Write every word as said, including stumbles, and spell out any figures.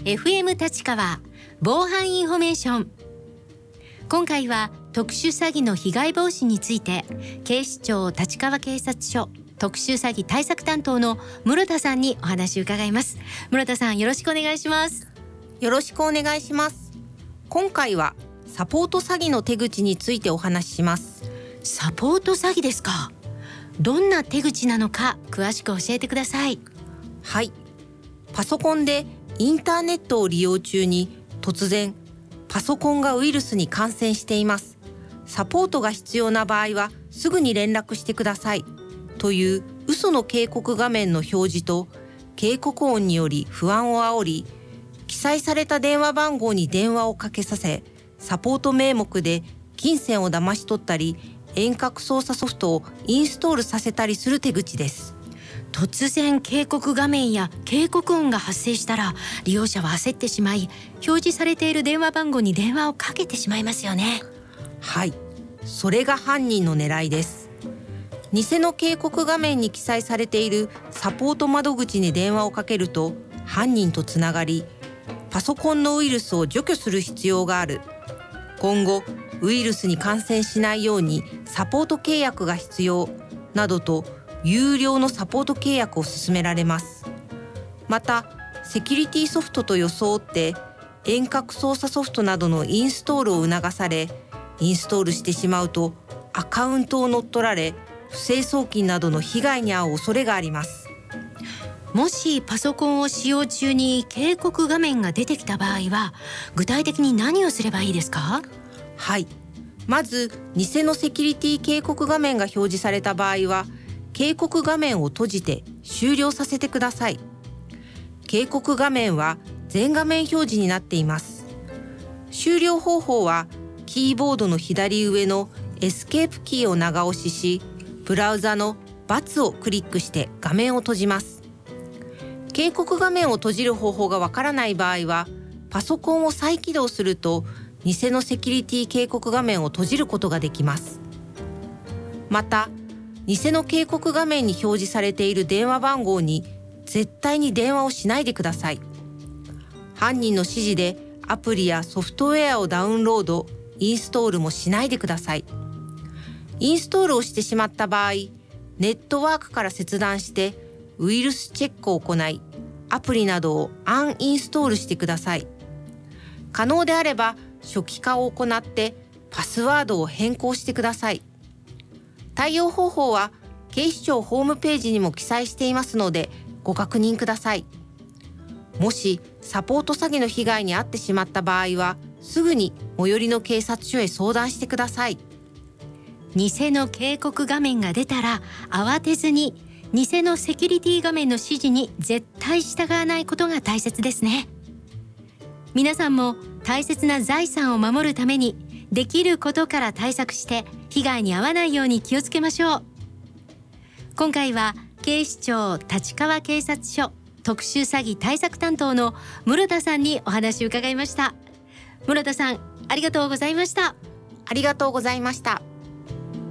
エフエム 立川防犯インフォメーション。今回は特殊詐欺の被害防止について、警視庁立川警察署特殊詐欺対策担当の室田さんにお話を伺います。室田さん、よろしくお願いします。 よろしくお願いします。今回はサポート詐欺の手口についてお話しします。 サポート詐欺ですか。どんな手口なのか詳しく教えてください。 はい。パソコンでインターネットを利用中に突然パソコンがウイルスに感染しています。サポートが必要な場合はすぐに連絡してくださいという嘘の警告画面の表示と警告音により不安を煽り、記載された電話番号に電話をかけさせ、サポート名目で金銭を騙し取ったり、遠隔操作ソフトをインストールさせたりする手口です。 突然警告画面や警告音が発生したら、利用者は焦ってしまい、表示されている電話番号に電話をかけてしまいますよね。 はい、それが犯人の狙いです。偽の警告画面に記載されているサポート窓口に電話をかけると、犯人とつながり、パソコンのウイルスを除去する必要がある。今後ウイルスに感染しないようにサポート契約が必要などと有料のサポート契約を勧められます。またセキュリティソフトと装って遠隔操作ソフトなどのインストールを促され、インストールしてしまうとアカウントを乗っ取られ、不正送金などの被害に遭う恐れがあります。 もしパソコンを使用中に警告画面が出てきた場合は、具体的に何をすればいいですか？ はい、まず偽のセキュリティ警告画面が表示された場合は、警告画面を閉じて終了させてください。警告画面は全画面表示になっています。終了方法はキーボードの左上のエスケープキーを長押しし、ブラウザの×をクリックして画面を閉じます。警告画面を閉じる方法がわからない場合は、パソコンを再起動すると偽のセキュリティ警告画面を閉じることができます。また、偽の警告画面に表示されている電話番号に絶対に電話をしないでください。犯人の指示でアプリやソフトウェアをダウンロード、インストールもしないでください。インストールをしてしまった場合、ネットワークから切断してウイルスチェックを行い、アプリなどをアンインストールしてください。可能であれば初期化を行ってパスワードを変更してください。対応方法は警視庁ホームページにも記載していますのでご確認ください。もしサポート詐欺の被害に遭ってしまった場合は、すぐに最寄りの警察署へ相談してください。 偽の警告画面が出たら慌てずに、偽のセキュリティ画面の指示に絶対従わないことが大切ですね。皆さんも大切な財産を守るために、できることから対策して被害に遭わないように気をつけましょう。今回は警視庁立川警察署特殊詐欺対策担当の室田さんにお話を伺いました。室田さん、ありがとうございました。 ありがとうございました。